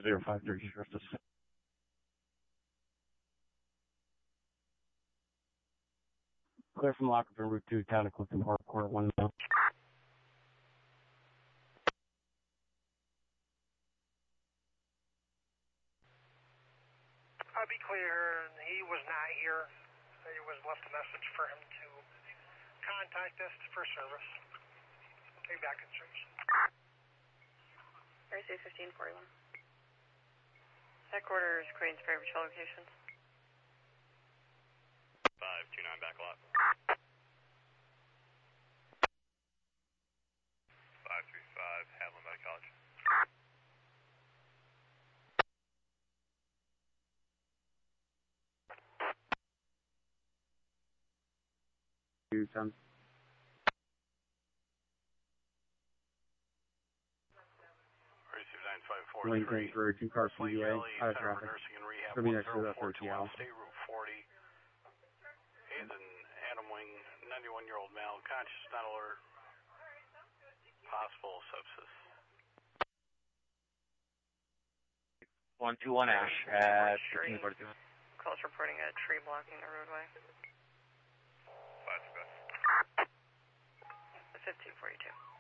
0530 Drift. Clear from Lock from Route 2, town of Clifton Park, Court 1 now. I'll be clear, he was not here. It was left a message for him to contact us for service. We'll be back in service. RC 1541. Headquarters, Queensbury, which locations? 529 back lot. 535 Haviland by College. Houston. Lincoln for 2 cars from UA, out of traffic. It's going to be next to the 4TL. State Route 40. Adam Wing, 91-year-old male, conscious, not alert. Possible sepsis. 121 Ash at 1542. Calls reporting a tree blocking the roadway. 5 1542.